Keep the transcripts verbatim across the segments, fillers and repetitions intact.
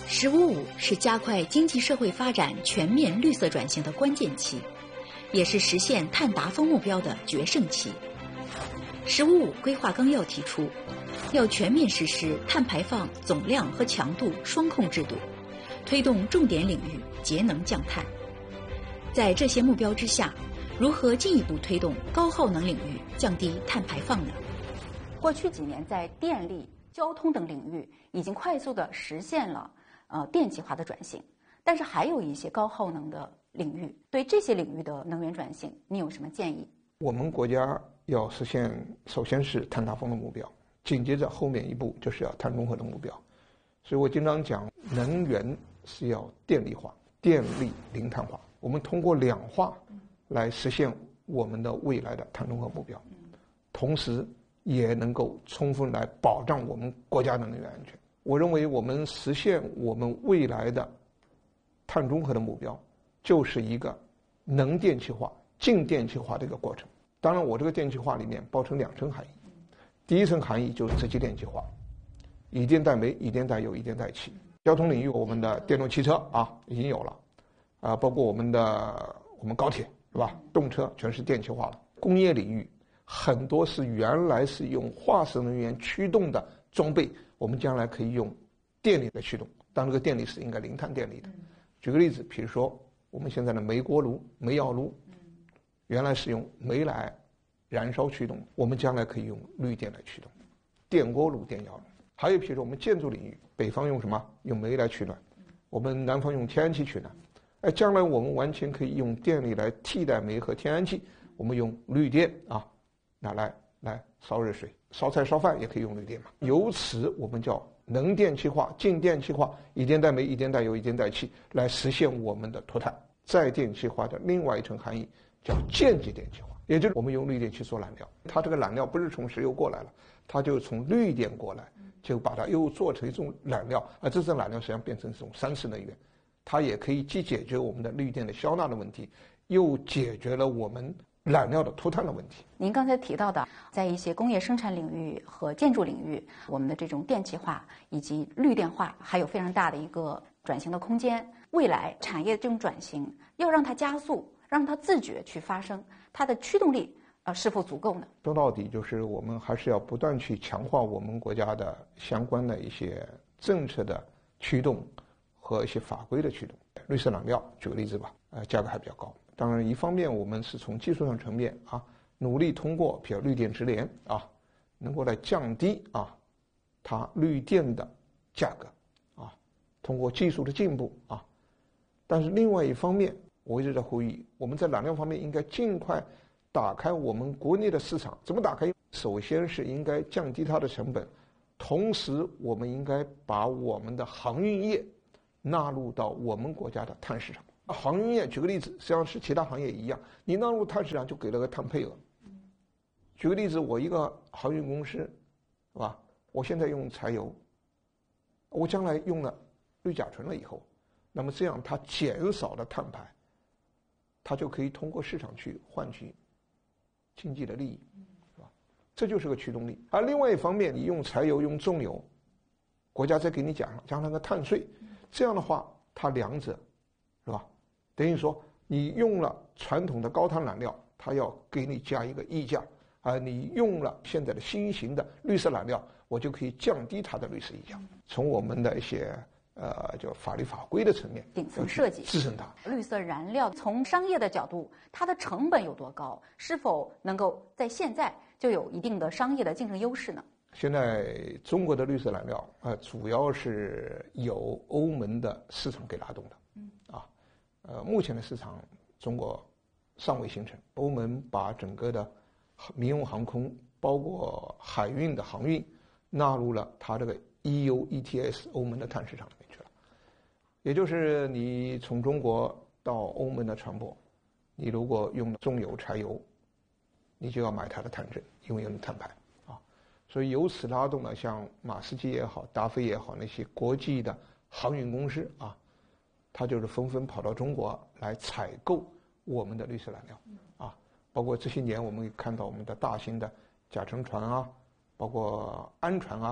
“十五五”是加快经济社会发展全面绿色转型的关键期，也是实现碳达峰目标的决胜期。“十五五”规划纲要提出，要全面实施碳排放总量和强度双控制度，推动重点领域节能降碳。在这些目标之下，如何进一步推动高耗能领域降低碳排放呢？ 过去几年，在电力、交通等领域已经快速地实现了呃电气化的转型，但是还有一些高耗能的领域，对这些领域的能源转型，你有什么建议？ 我们国家要实现，首先是碳达峰的目标，紧接着后面一步就是要碳中和的目标。所以我经常讲，能源是要电力化，电力零碳化。我们通过两化来实现我们的未来的碳中和目标，同时也能够充分来保障我们国家的能源安全。我认为我们实现我们未来的碳中和的目标，就是一个能电气化、净电气化的一个过程。当然，我这个电气化里面包成两层含义。第一层含义就是直接电气化，以电代煤、以电代油、以电代气。交通领域，我们的电动汽车啊已经有了，啊，包括我们的我们高铁是吧？动车全是电气化了。工业领域很多是原来是用化石能源驱动的装备，我们将来可以用电力来驱动，当这个电力是应该零碳电力的。举个例子，比如说我们现在的煤锅炉、煤窑炉，原来是用煤来燃烧驱动，我们将来可以用绿电来驱动，电锅炉、电窑炉。还有比如说我们建筑领域，北方用什么？用煤来取暖，我们南方用天然气取暖。哎，将来我们完全可以用电力来替代煤和天然气，我们用绿电啊，拿来来烧热水、烧菜、烧饭也可以用绿电嘛。由此我们叫能电气化、净电气化，以电代煤、以电代油、以电代气，来实现我们的脱碳。再电气化的另外一层含义叫间接电气化，也就是我们用绿电去做燃料，它这个燃料不是从石油过来了，它就从绿电过来，就把它又做成一种燃料，而这种燃料实际上变成这种三次能源，它也可以既解决我们的绿电的消纳的问题，又解决了我们燃料的脱碳的问题。 您刚才提到的，在一些工业生产领域和建筑领域，我们的这种电气化以及绿电化还有非常大的一个转型的空间。未来产业这种转型要让它加速，让它自觉去发生，它的驱动力呃是否足够呢？ 说到底就是我们还是要不断去强化我们国家的相关的一些政策的驱动和一些法规的驱动。绿色燃料举个例子吧，呃，价格还比较高。当然，一方面我们是从技术上层面啊，努力通过比如绿电直连啊，能够来降低啊它绿电的价格啊，通过技术的进步啊。但是另外一方面，我一直在呼吁，我们在燃料方面应该尽快打开我们国内的市场。怎么打开？首先是应该降低它的成本，同时我们应该把我们的航运业纳入到我们国家的碳市场。航运业举个例子，实际上是其他行业一样，你纳入碳市场就给了个碳配额。举个例子，我一个航运公司，是吧？我现在用柴油，我将来用了氯甲醇了以后，那么这样它减少了碳排，它就可以通过市场去换取经济的利益，是吧？这就是个驱动力。而另外一方面，你用柴油、用重油，国家再给你加上加上个碳税，这样的话，它两者，是吧？等于说你用了传统的高碳燃料，它要给你加一个溢价，而你用了现在的新型的绿色燃料，我就可以降低它的绿色溢价。从我们的一些呃，就法律法规的层面， 顶层设计支撑它。 绿色燃料从商业的角度，它的成本有多高？是否能够在现在就有一定的商业的竞争优势呢？ 现在中国的绿色燃料，呃，主要是由欧盟的市场给拉动的。嗯。啊，呃，目前的市场中国尚未形成。欧盟把整个的民用航空，包括海运的航运，纳入了它这个 E U E T S 欧盟的碳市场里面去了。也就是你从中国到欧盟的船舶，你如果用重油、柴油，你就要买它的碳证，因为有碳排啊。所以由此拉动了像马士基也好、达飞也好那些国际的航运公司啊，它就是纷纷跑到中国来采购我们的绿色燃料啊。包括这些年我们看到我们的大型的甲沉船啊，包括氨船啊，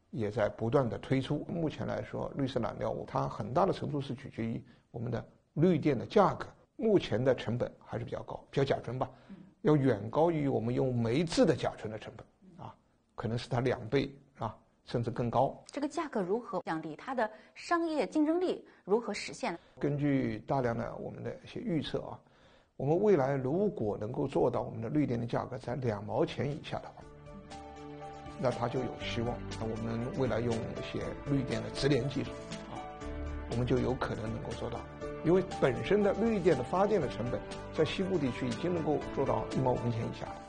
也在不断的推出。目前来说，绿色燃料它很大的程度是取决于我们的绿电的价格，目前的成本还是比较高，比较甲醇吧，要远高于我们用煤制的甲醇的成本啊，可能是它两倍啊，甚至更高。 这个价格如何降低？它的商业竞争力如何实现？ 根据大量的我们的一些预测啊，我们未来如果能够做到我们的绿电的价格在两毛钱以下的话，那它就有希望。那我们未来用一些绿电的直连技术啊，我们就有可能能够做到。因为本身的绿电的发电的成本，在西部地区已经能够做到一毛五分钱以下了。